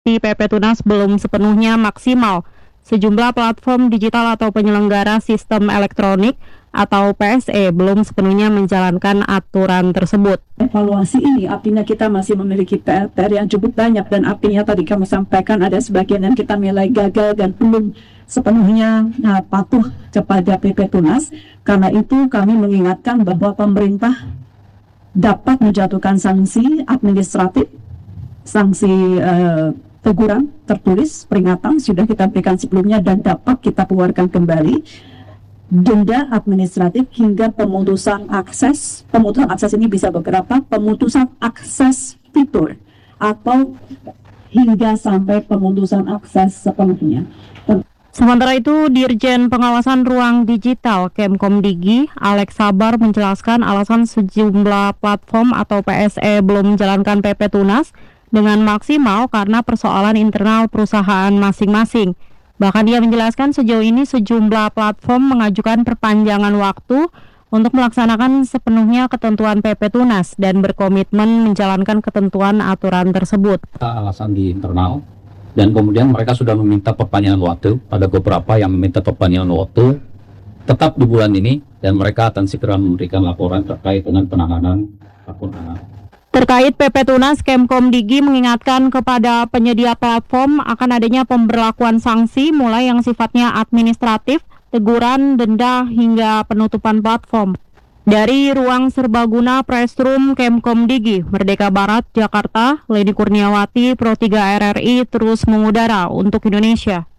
di PP Tunas belum sepenuhnya maksimal. Sejumlah platform digital atau penyelenggara sistem elektronik atau PSE belum sepenuhnya menjalankan aturan tersebut. Evaluasi ini artinya kita masih memiliki PR yang cukup banyak, dan artinya tadi kami sampaikan ada sebagian yang kita nilai gagal dan belum sepenuhnya patuh kepada PP Tunas. Karena itu kami mengingatkan bahwa pemerintah dapat menjatuhkan sanksi administratif, sanksi teguran tertulis, peringatan sudah kita berikan sebelumnya dan dapat kita keluarkan kembali, denda administratif hingga pemutusan akses. Pemutusan akses ini bisa beberapa, pemutusan akses fitur atau hingga sampai pemutusan akses sepenuhnya. Sementara itu, Dirjen Pengawasan Ruang Digital Kemkomdigi, Alex Sabar menjelaskan alasan sejumlah platform atau PSE belum menjalankan PP Tunas dengan maksimal karena persoalan internal perusahaan masing-masing. Bahkan dia menjelaskan sejauh ini sejumlah platform mengajukan perpanjangan waktu untuk melaksanakan sepenuhnya ketentuan PP Tunas dan berkomitmen menjalankan ketentuan aturan tersebut. Alasan di internal, dan kemudian mereka sudah meminta perpanjangan waktu. Ada beberapa yang meminta perpanjangan waktu tetap di bulan ini, dan mereka akan segera memberikan laporan terkait dengan penanganan akun anak. Terkait PP Tunas, Kemkomdigi mengingatkan kepada penyedia platform akan adanya pemberlakuan sanksi mulai yang sifatnya administratif, teguran, denda, hingga penutupan platform. Dari Ruang Serbaguna Press Room Kemkomdigi, Merdeka Barat, Jakarta, Leni Kurniawati, Pro 3 RRI terus mengudara untuk Indonesia.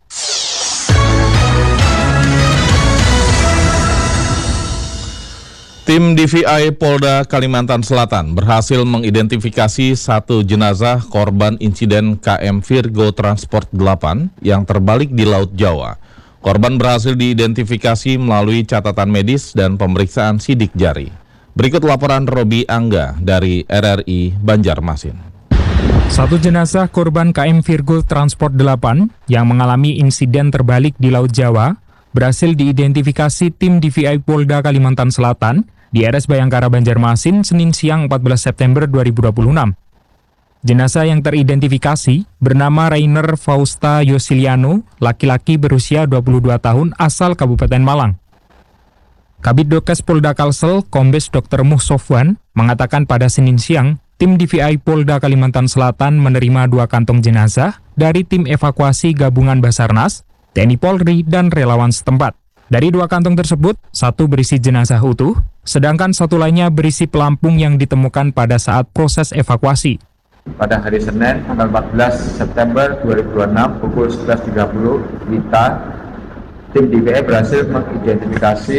Tim DVI Polda Kalimantan Selatan berhasil mengidentifikasi satu jenazah korban insiden KM Virgo Transport 8 yang terbalik di Laut Jawa. Korban berhasil diidentifikasi melalui catatan medis dan pemeriksaan sidik jari. Berikut laporan Robi Angga dari RRI Banjarmasin. Satu jenazah korban KM Virgo Transport 8 yang mengalami insiden terbalik di Laut Jawa berhasil diidentifikasi tim DVI Polda Kalimantan Selatan di RS Bayangkara Banjarmasin Senin siang 14 September 2026. Jenazah yang teridentifikasi bernama Rainer Fausta Yosiliano, laki-laki berusia 22 tahun asal Kabupaten Malang. Kabid Dokes Polda Kalsel, Kombes Dr. Muh Sofwan, mengatakan pada Senin siang, tim DVI Polda Kalimantan Selatan menerima 2 kantong jenazah dari tim evakuasi gabungan Basarnas, TNI Polri, dan relawan setempat. Dari 2 kantong tersebut, 1 berisi jenazah utuh, sedangkan 1 lainnya berisi pelampung yang ditemukan pada saat proses evakuasi. Pada hari Senin, tanggal 14 September 2026, pukul 11.30 WITA, tim DVI berhasil mengidentifikasi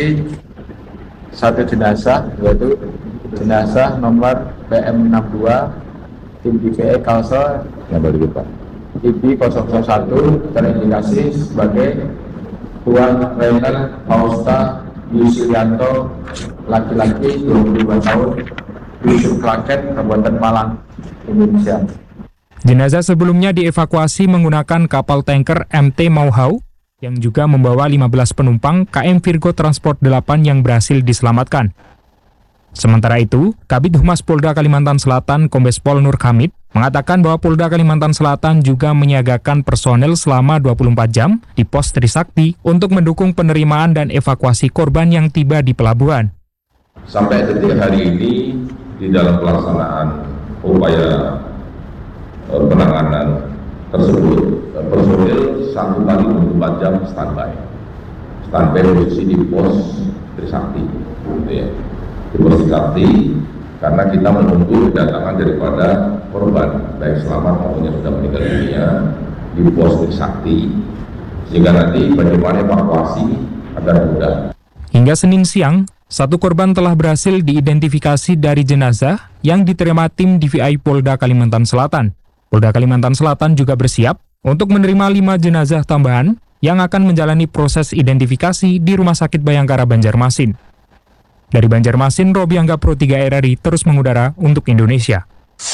1 jenazah, yaitu jenazah nomor PM62, tim DVI Kalsel, IB001, terindikasi sebagai Tuan Rainer Fausta Yusilianto, laki-laki 22 tahun, Dusun Klaten, Kabupaten Malang, Indonesia. Jenazah sebelumnya dievakuasi menggunakan kapal tanker MT Mauhau yang juga membawa 15 penumpang KM Virgo Transport 8 yang berhasil diselamatkan. Sementara itu, Kabid Humas Polda Kalimantan Selatan Kombes Pol Nur Hamid mengatakan bahwa Polda Kalimantan Selatan juga menyiagakan personel selama 24 jam di pos Trisakti untuk mendukung penerimaan dan evakuasi korban yang tiba di pelabuhan. Sampai detik hari ini di dalam pelaksanaan upaya penanganan tersebut, personil 1 kali 24 jam standby posisi di pos Trisakti, gitu ya. Di pos Trisakti, karena kita menunggu kedatangan daripada korban, baik selamat maupun yang sudah meninggal dunia di pos Trisakti, sehingga nanti bagaimana evakuasi agar mudah. Hingga Senin siang, 1 korban telah berhasil diidentifikasi dari jenazah yang diterima tim DVI Polda Kalimantan Selatan. Polda Kalimantan Selatan juga bersiap untuk menerima 5 jenazah tambahan yang akan menjalani proses identifikasi di Rumah Sakit Bayangkara Banjarmasin. Dari Banjarmasin, Robi Angga, Pro 3 RRI terus mengudara untuk Indonesia.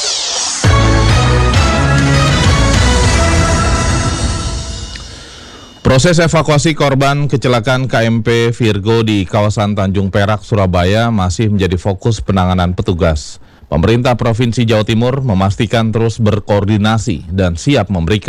Proses evakuasi korban kecelakaan KMP Virgo di kawasan Tanjung Perak, Surabaya masih menjadi fokus penanganan petugas. Pemerintah Provinsi Jawa Timur memastikan terus berkoordinasi dan siap memberikan